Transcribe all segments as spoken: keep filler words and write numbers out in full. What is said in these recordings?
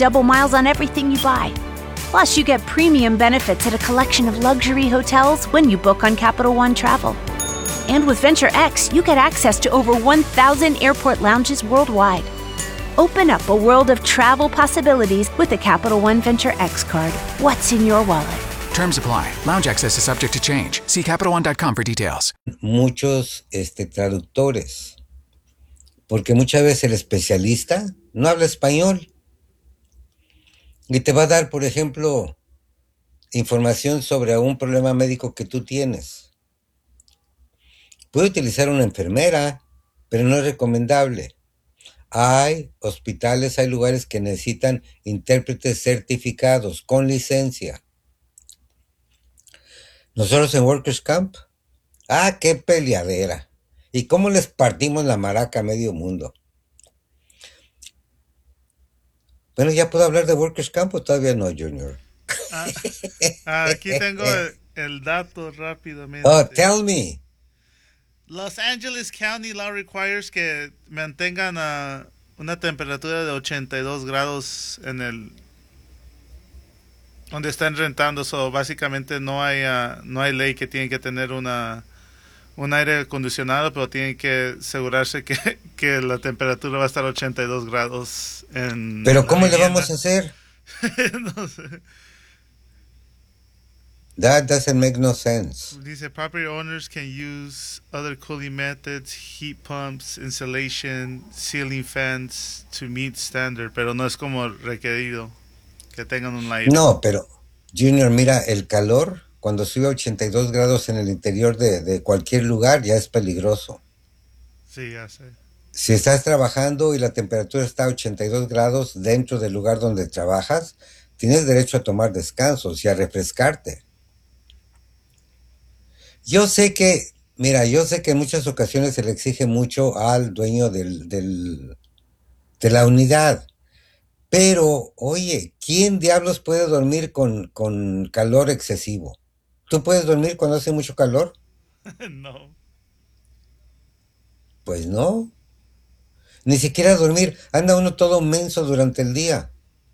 double miles on everything you buy. Plus, you get premium benefits at a collection of luxury hotels when you book on Capital One Travel. And with Venture X, you get access to over one thousand airport lounges worldwide. Open up a world of travel possibilities with the Capital One Venture X card. What's in your wallet? Terms apply. Lounge access is subject to change. See Capital One dot com for details. Muchos este, traductores, porque muchas veces el especialista no habla español y te va a dar, por ejemplo, información sobre un problema médico que tú tienes. Puede utilizar una enfermera, pero no es recomendable. Hay hospitales, hay lugares que necesitan intérpretes certificados con licencia. Nosotros en Workers' Camp, ¡ah, qué peleadera! ¿Y cómo les partimos la maraca a medio mundo? Bueno, ¿ya puedo hablar de Workers' Camp o todavía no, Junior? Ah, ah, aquí tengo el, el dato rápidamente. Oh, tell me. Los Angeles County Law requires que mantengan uh, una temperatura de ochenta y dos grados en el donde están rentando. So, básicamente no hay uh, no hay ley que tienen que tener una un aire acondicionado, pero tienen que asegurarse que, que la temperatura va a estar ochenta y dos grados en ¿Pero la cómo vivienda. le vamos a hacer? No sé. That doesn't make no sense. Dice, property owners can use other cooling methods, heat pumps, insulation, ceiling fans to meet standard, pero no es como requerido que tengan un aire. No, pero, Junior, mira, el calor, cuando sube a ochenta y dos grados en el interior de, de cualquier lugar, ya es peligroso. Sí, ya sé. Si estás trabajando y la temperatura está a ochenta y dos grados dentro del lugar donde trabajas, tienes derecho a tomar descansos y a refrescarte. Yo sé que, mira, yo sé que en muchas ocasiones se le exige mucho al dueño del, del, de la unidad, pero, oye, ¿quién diablos puede dormir con, con calor excesivo? ¿Tú puedes dormir cuando hace mucho calor? No. Pues no. Ni siquiera dormir, anda uno todo menso durante el día.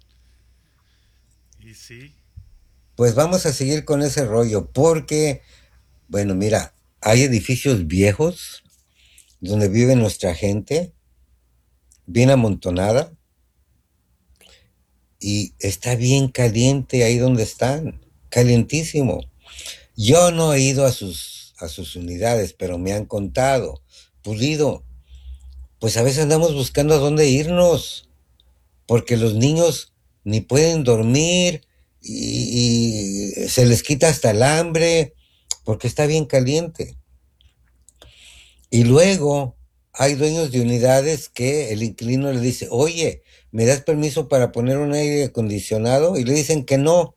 ¿Y sí? Pues vamos a seguir con ese rollo, porque... Bueno, mira, hay edificios viejos donde vive nuestra gente, bien amontonada, y está bien caliente ahí donde están, calientísimo. Yo no he ido a sus, a sus unidades, pero me han contado, Pulido, pues a veces andamos buscando a dónde irnos, porque los niños ni pueden dormir y, y se les quita hasta el hambre, porque está bien caliente. Y luego hay dueños de unidades que el inquilino le dice, oye, ¿me das permiso para poner un aire acondicionado? Y le dicen que no.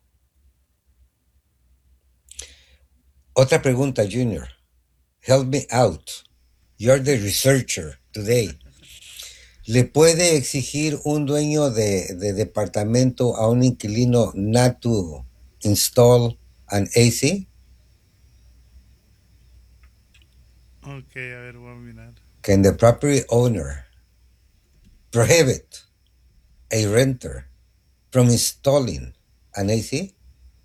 Otra pregunta, Junior. Help me out. You're the researcher today. ¿Le puede exigir un dueño de, de departamento a un inquilino not to install an A C? Ok, a ver, voy a mirar. Can the property owner prohibit a renter from installing an A C?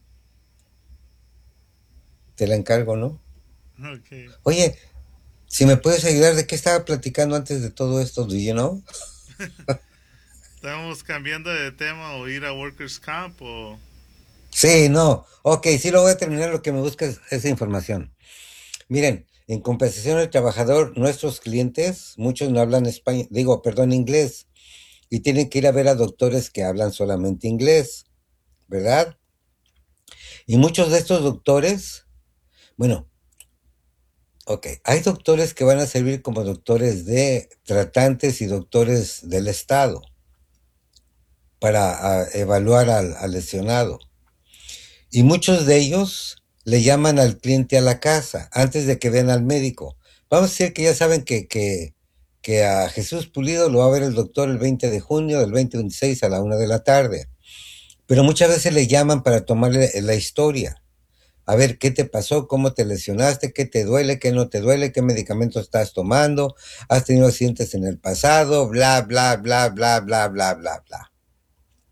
Te la encargo, ¿no? Ok. Oye, si me puedes ayudar, ¿de qué estaba platicando antes de todo esto? ¿Do you know? ¿Estamos cambiando de tema o ir a Workers' Camp o...? Sí, no. Ok, sí lo voy a terminar, lo que me busca es esa información. Miren, en compensación al trabajador, nuestros clientes, muchos no hablan español, digo, perdón, inglés, y tienen que ir a ver a doctores que hablan solamente inglés, ¿verdad? Y muchos de estos doctores, bueno, ok, hay doctores que van a servir como doctores de tratantes y doctores del Estado para a, evaluar al, al lesionado. Y muchos de ellos le llaman al cliente a la casa antes de que vean al médico. Vamos a decir que ya saben que, que, que a Jesús Pulido lo va a ver el doctor el veinte de junio del veinte veintiséis a la una de la tarde. Pero muchas veces le llaman para tomarle la historia. A ver, ¿qué te pasó? ¿Cómo te lesionaste? ¿Qué te duele? ¿Qué no te duele? ¿Qué medicamentos estás tomando? ¿Has tenido accidentes en el pasado? Bla, bla, bla, bla, bla, bla, bla, bla.